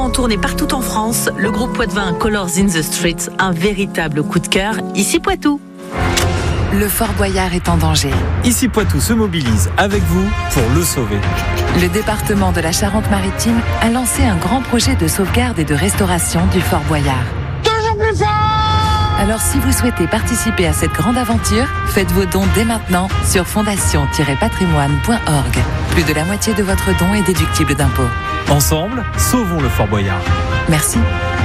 en tournée partout en France, le groupe poitevin Colors in the Streets, un véritable coup de cœur, ici Poitou. Le Fort Boyard est en danger. Ici Poitou se mobilise avec vous pour le sauver. Le département de la Charente-Maritime a lancé un grand projet de sauvegarde et de restauration du Fort Boyard. Toujours plus fort! Alors si vous souhaitez participer à cette grande aventure, faites vos dons dès maintenant sur fondation-patrimoine.org. Plus de la moitié de votre don est déductible d'impôts. Ensemble, sauvons le Fort Boyard. Merci.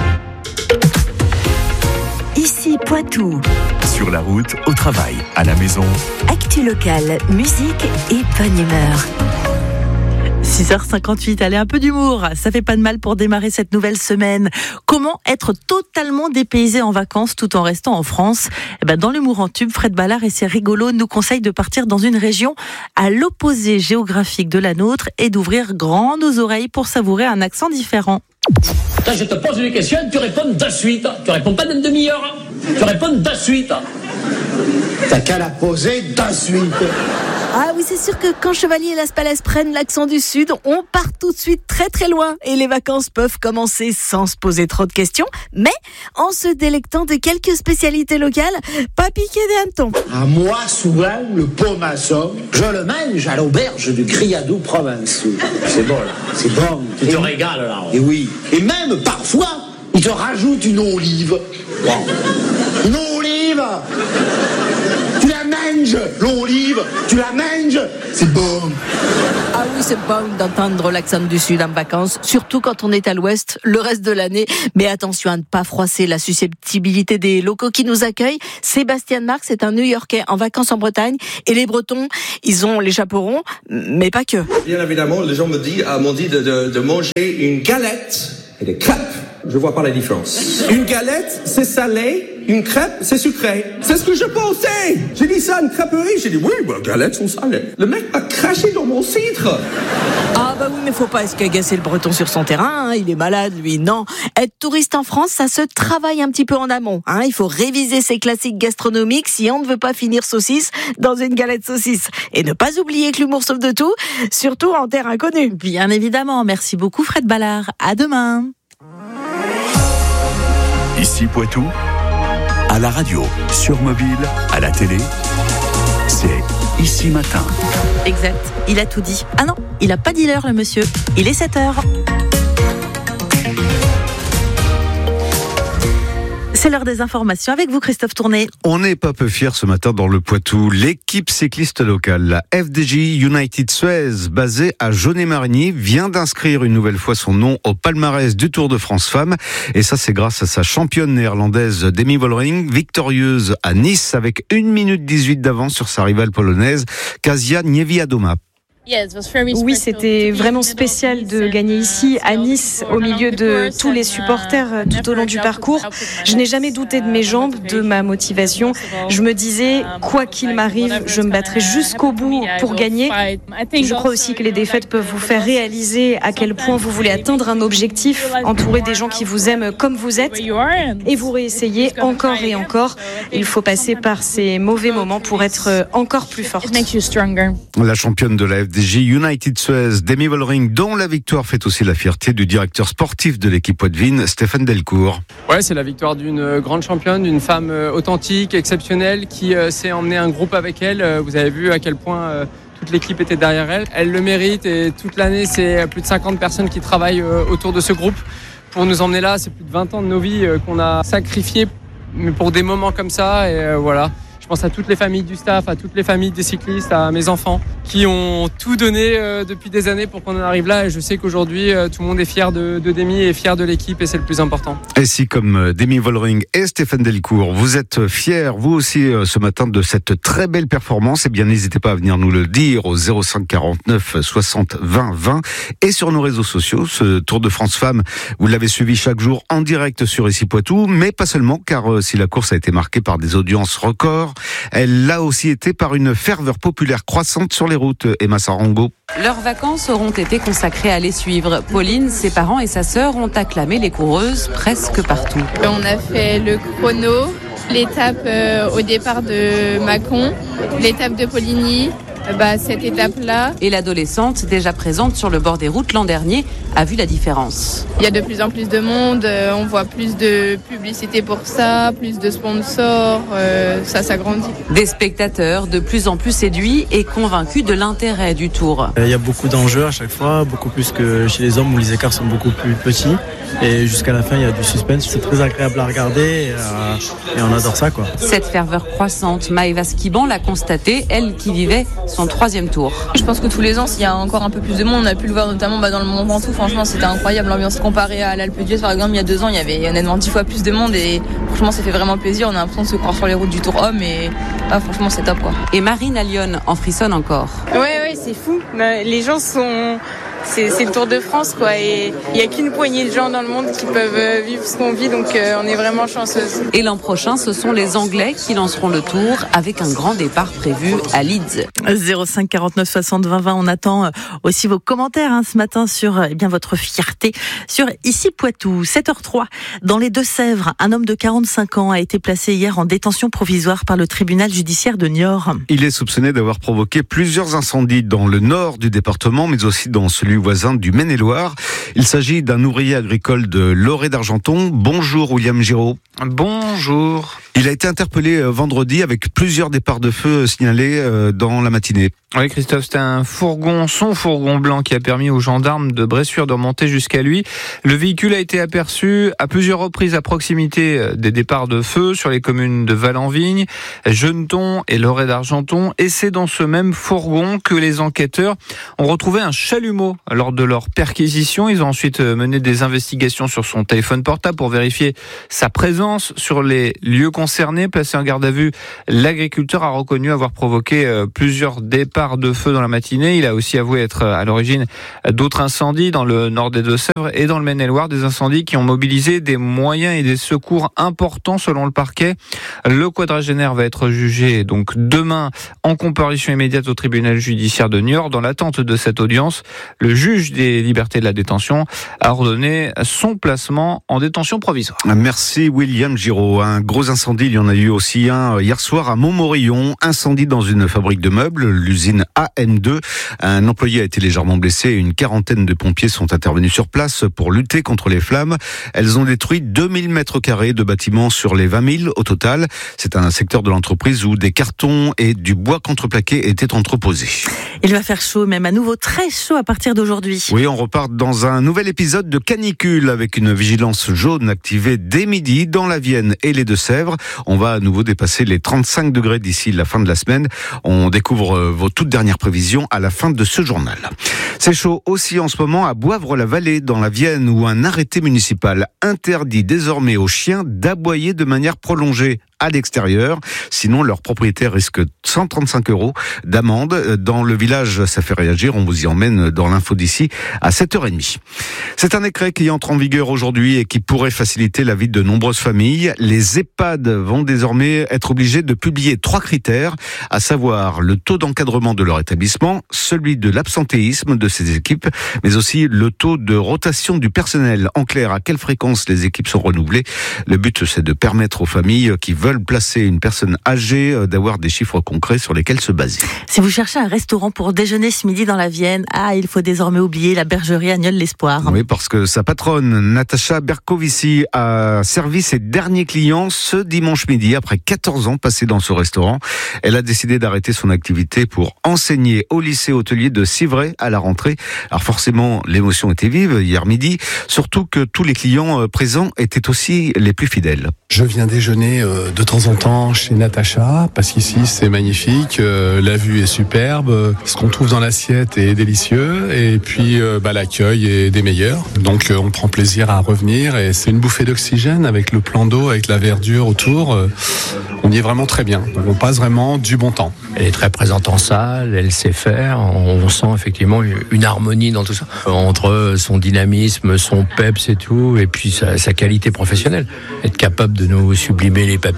Ici Poitou. Sur la route, au travail, à la maison. Actu locale, musique et bonne humeur. 6h58, allez, un peu d'humour, ça fait pas de mal pour démarrer cette nouvelle semaine. Comment être totalement dépaysé en vacances tout en restant en France ? Dans l'humour en tube, Fred Ballard et ses rigolos nous conseillent de partir dans une région à l'opposé géographique de la nôtre et d'ouvrir grand nos oreilles pour savourer un accent différent. Là, je te pose une question, tu réponds de suite. Tu réponds pas d'une demi-heure. Tu réponds de suite. T'as qu'à la poser de suite. Ah oui, c'est sûr que quand Chevalier et Las Palais prennent l'accent du Sud, on part tout de suite très très loin et les vacances peuvent commencer sans se poser trop de questions, mais en se délectant de quelques spécialités locales, pas piqué des hannetons. À moi, souvent, le pomasson, je le mange à l'auberge du Criadou provençal. C'est bon, là. C'est bon. Tu te régales, là. Et oui. Et même, parfois, ils te rajoutent une olive. Bon. Une olive. Tu la manges, l'olive. Tu la manges. C'est bon. Ah oui, c'est bon d'entendre l'accent du Sud en vacances, surtout quand on est à l'Ouest le reste de l'année. Mais attention à ne pas froisser la susceptibilité des locaux qui nous accueillent. Sébastien Marx est un New-Yorkais en vacances en Bretagne et les Bretons, ils ont les chapeaux ronds, mais pas que. Bien évidemment, les gens m'ont dit de manger une galette et des crêpes. Je vois pas la différence. Une galette, c'est salé. Une crêpe, c'est sucré. C'est ce que je pensais. J'ai dit ça à une crêperie. J'ai dit, oui, galettes sont salées. Le mec a craché dans mon cidre. Ah bah oui, mais faut pas escagacer le Breton sur son terrain. Il est malade, lui. Non. Être touriste en France, ça se travaille un petit peu en amont. Il faut réviser ses classiques gastronomiques si on ne veut pas finir saucisse dans une galette saucisse. Et ne pas oublier que l'humour sauve de tout, surtout en terre inconnue. Bien évidemment. Merci beaucoup, Fred Ballard. À demain. Ici Poitou. À la radio, sur mobile, à la télé, c'est Ici Matin. Exact, il a tout dit. Ah non, il a pas dit l'heure le monsieur, il est 7h. C'est l'heure des informations avec vous Christophe Tourné. On n'est pas peu fiers ce matin dans le Poitou. L'équipe cycliste locale, la FDJ United Suez, basée à Jaunet-Marigny, vient d'inscrire une nouvelle fois son nom au palmarès du Tour de France Femmes. Et ça, c'est grâce à sa championne néerlandaise Demi Vollering, victorieuse à Nice avec 1 minute 18 d'avance sur sa rivale polonaise, Kasia Niewiadoma. Oui, c'était vraiment spécial de gagner ici, à Nice, au milieu de tous les supporters tout au long du parcours. Je n'ai jamais douté de mes jambes, de ma motivation. Je me disais, quoi qu'il m'arrive, je me battrai jusqu'au bout pour gagner. Je crois aussi que les défaites peuvent vous faire réaliser à quel point vous voulez atteindre un objectif, entourer des gens qui vous aiment comme vous êtes, et vous réessayez encore et encore. Il faut passer par ces mauvais moments pour être encore plus forte. La championne de la FDJ United Suez, Demi Vollering, dont la victoire fait aussi la fierté du directeur sportif de l'équipe poitevine, Stéphane Delcourt. Ouais, c'est la victoire d'une grande championne, d'une femme authentique, exceptionnelle, qui s'est emmenée un groupe avec elle. Vous avez vu à quel point toute l'équipe était derrière elle. Elle le mérite et toute l'année, c'est plus de 50 personnes qui travaillent autour de ce groupe pour nous emmener là. C'est plus de 20 ans de nos vies qu'on a sacrifiés, mais pour des moments comme ça. Et voilà. Je pense à toutes les familles du staff, à toutes les familles des cyclistes, à mes enfants qui ont tout donné depuis des années pour qu'on en arrive là. Et je sais qu'aujourd'hui, tout le monde est fier de Demi et fier de l'équipe et c'est le plus important. Et si, comme Demi Vollering et Stéphane Delcourt, vous êtes fiers, vous aussi, ce matin, de cette très belle performance, eh bien, n'hésitez pas à venir nous le dire au 05 49 60 20 20 et sur nos réseaux sociaux. Ce Tour de France Femmes, vous l'avez suivi chaque jour en direct sur Ici Poitou, mais pas seulement, car si la course a été marquée par des audiences records, elle l'a aussi été par une ferveur populaire croissante sur les routes. Emma Sarango. Leurs vacances auront été consacrées à les suivre. Pauline, ses parents et sa sœur ont acclamé les coureuses presque partout. On a fait le chrono, l'étape au départ de Mâcon, l'étape de Poligny, cette étape-là. Et l'adolescente, déjà présente sur le bord des routes l'an dernier, a vu la différence. Il y a de plus en plus de monde, on voit plus de publicité pour ça, plus de sponsors, ça grandit. Des spectateurs de plus en plus séduits et convaincus de l'intérêt du Tour. Il y a beaucoup d'enjeux à chaque fois, beaucoup plus que chez les hommes où les écarts sont beaucoup plus petits. Et jusqu'à la fin, il y a du suspense. C'est très agréable à regarder et on adore ça, quoi. Cette ferveur croissante, Maëva Skiban l'a constatée, elle qui vivait son 3e Tour. Je pense que tous les ans, il y a encore un peu plus de monde. On a pu le voir notamment dans le Mont Ventoux. Franchement, c'était incroyable l'ambiance comparée à l'Alpe d'Huez. Par exemple, il y a 2 ans, il y avait honnêtement 10 fois plus de monde et franchement, ça fait vraiment plaisir. On a l'impression de se croire sur les routes du Tour Homme et franchement, c'est top, quoi. Et Marine à Lyon en frissonne encore. Ouais, c'est fou. Les gens sont... C'est le Tour de France, quoi, et il n'y a qu'une poignée de gens dans le monde qui peuvent vivre ce qu'on vit, donc on est vraiment chanceuse. Et l'an prochain, ce sont les Anglais qui lanceront le Tour avec un grand départ prévu à Leeds. 05 49 60 20 20. On attend aussi vos commentaires ce matin sur votre fierté sur Ici Poitou. 7h03. Dans les Deux-Sèvres, un homme de 45 ans a été placé hier en détention provisoire par le tribunal judiciaire de Niort. Il est soupçonné d'avoir provoqué plusieurs incendies dans le nord du département, mais aussi dans celui voisin du Maine-et-Loire. Il s'agit d'un ouvrier agricole de Loré d'Argenton. Bonjour William Giraud. Bonjour. Il a été interpellé vendredi avec plusieurs départs de feu signalés dans la matinée. Oui Christophe, c'était son fourgon blanc qui a permis aux gendarmes de Bressuire de remonter jusqu'à lui. Le véhicule a été aperçu à plusieurs reprises à proximité des départs de feu sur les communes de Val-en-Vigne, Genneton et Loré d'Argenton. Et c'est dans ce même fourgon que les enquêteurs ont retrouvé un chalumeau lors de leur perquisition. Ils ont ensuite mené des investigations sur son téléphone portable pour vérifier sa présence sur les lieux concernés. Placé en garde à vue, l'agriculteur a reconnu avoir provoqué plusieurs départs de feu dans la matinée. Il a aussi avoué être à l'origine d'autres incendies dans le nord des Deux-Sèvres et dans le Maine-et-Loire, des incendies qui ont mobilisé des moyens et des secours importants selon le parquet. Le quadragénaire va être jugé donc demain en comparution immédiate au tribunal judiciaire de Niort. Dans l'attente de cette audience, le juge des libertés de la détention a ordonné son placement en détention provisoire. Merci William Giraud. Un gros incendie, il y en a eu aussi un hier soir à Montmorillon. Incendie dans une fabrique de meubles, l'usine AM2. Un employé a été légèrement blessé et une quarantaine de pompiers sont intervenus sur place pour lutter contre les flammes. Elles ont détruit 2000 mètres carrés de bâtiments sur les 20 000 au total. C'est un secteur de l'entreprise où des cartons et du bois contreplaqué étaient entreposés. Il va faire chaud, même à nouveau très chaud à partir d'aujourd'hui. Oui, on repart dans un nouvel épisode de canicule avec une vigilance jaune activée dès midi dans la Vienne et les Deux-Sèvres. On va à nouveau dépasser les 35 degrés d'ici la fin de la semaine. On découvre vos toutes dernières prévisions à la fin de ce journal. C'est chaud aussi en ce moment à Boivre-la-Vallée dans la Vienne où un arrêté municipal interdit désormais aux chiens d'aboyer de manière prolongée à l'extérieur. Sinon, leur propriétaire risque 135 € d'amende. Dans le village, ça fait réagir. On vous y emmène dans l'info d'ici à 7h30. C'est un décret qui entre en vigueur aujourd'hui et qui pourrait faciliter la vie de nombreuses familles. Les EHPAD vont désormais être obligés de publier 3 critères, à savoir le taux d'encadrement de leur établissement, celui de l'absentéisme de ses équipes, mais aussi le taux de rotation du personnel. En clair, à quelle fréquence les équipes sont renouvelées. Le but, c'est de permettre aux familles qui veulent placer une personne âgée d'avoir des chiffres concrets sur lesquels se baser. Si vous cherchez un restaurant pour déjeuner ce midi dans la Vienne, il faut désormais oublier la bergerie Agneul-l'Espoir. Oui, parce que sa patronne, Natacha Berkovici, a servi ses derniers clients ce dimanche midi, après 14 ans passés dans ce restaurant. Elle a décidé d'arrêter son activité pour enseigner au lycée hôtelier de Civray à la rentrée. Alors forcément, l'émotion était vive hier midi, surtout que tous les clients présents étaient aussi les plus fidèles. Je viens déjeuner de temps en temps chez Natacha, parce qu'ici c'est magnifique, la vue est superbe, ce qu'on trouve dans l'assiette est délicieux, et puis l'accueil est des meilleurs. Donc on prend plaisir à revenir, et c'est une bouffée d'oxygène avec le plan d'eau, avec la verdure autour. On y est vraiment très bien, donc on passe vraiment du bon temps. Elle est très présente en salle, elle sait faire, on sent effectivement une harmonie dans tout ça, entre son dynamisme, son peps et tout, et puis sa qualité professionnelle. Être capable de nous sublimer les papilles,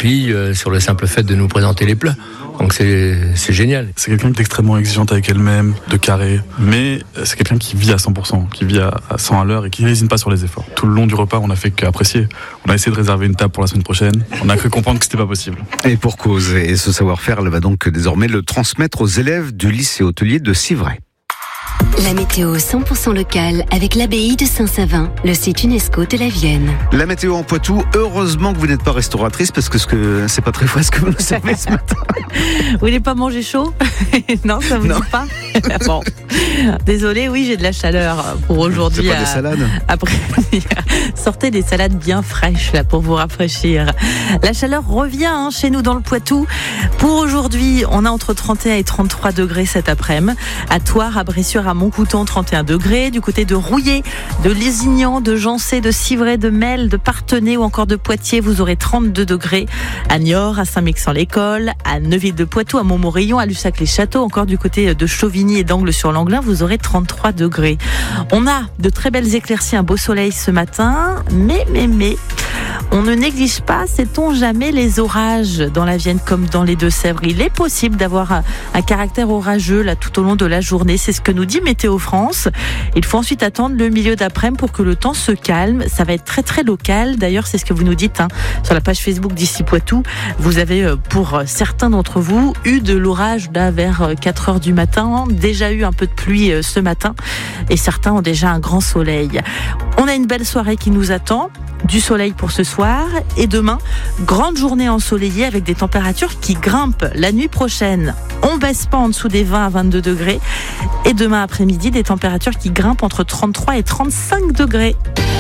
vie sur le simple fait de nous présenter les plats. Donc c'est génial. C'est quelqu'un qui est extrêmement exigeante avec elle-même, de carré, mais c'est quelqu'un qui vit à 100%, qui vit à 100 à l'heure et qui n'hésite pas sur les efforts. Tout le long du repas, on n'a fait qu'apprécier. On a essayé de réserver une table pour la semaine prochaine. On a cru comprendre que c'était pas possible. Et pour cause, et ce savoir-faire, elle va donc désormais le transmettre aux élèves du lycée hôtelier de Civray. La météo 100% locale avec l'abbaye de Saint-Savin, le site UNESCO de la Vienne. La météo en Poitou, heureusement que vous n'êtes pas restauratrice parce que c'est pas très frais ce que vous nous servez ce matin. Vous voulez pas manger chaud? Non, ça vous dit pas? Bon, désolé, oui, j'ai de la chaleur pour aujourd'hui. C'est pas des salades? Après, sortez des salades bien fraîches là pour vous rafraîchir. La chaleur revient chez nous dans le Poitou. Pour aujourd'hui, on a entre 31 et 33 degrés cet après-midi. À Thouars, à Bressuire, à Montcouton, 31 degrés. Du côté de Rouillé, de Lézignan, de Jancé, de Civray, de Melle, de Parthenay ou encore de Poitiers, vous aurez 32 degrés. À Niort, à Saint-Mexan-l'École, à Neuville-de-Poitou, à Montmorillon, à Lussac-les-Châteaux, encore du côté de Chauvigny et d'Angles-sur-Langlin, vous aurez 33 degrés. On a de très belles éclaircies, un beau soleil ce matin, mais, on ne néglige pas, sait-on jamais, les orages dans la Vienne comme dans les Deux-Sèvres. Il est possible d'avoir un caractère orageux là tout au long de la journée. C'est ce que nous dit Météo France. Il faut ensuite attendre le milieu d'après-midi pour que le temps se calme. Ça va être très très local. D'ailleurs, c'est ce que vous nous dites sur la page Facebook d'Ici Poitou. Vous avez, pour certains d'entre vous, eu de l'orage là vers 4h du matin. Déjà eu un peu de pluie ce matin. Et certains ont déjà un grand soleil. On a une belle soirée qui nous attend. Du soleil pour ce soir et demain, grande journée ensoleillée avec des températures qui grimpent. La nuit prochaine, on baisse pas en dessous des 20 à 22 degrés et demain après-midi, des températures qui grimpent entre 33 et 35 degrés.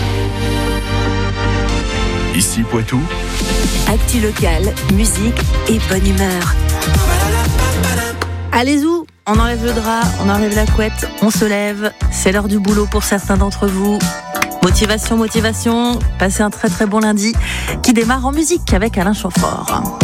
Ici Poitou. Actu locale, musique et bonne humeur. Allez où? On enlève le drap, on enlève la couette, on se lève. C'est l'heure du boulot pour certains d'entre vous. Motivation, passez un très très bon lundi qui démarre en musique avec Alain Chamfort.